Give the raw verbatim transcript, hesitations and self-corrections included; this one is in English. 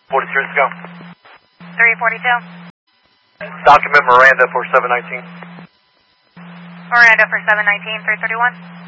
forty-two to go. three forty-two. Document Miranda for seven nineteen. Miranda for seven nineteen, three thirty-one.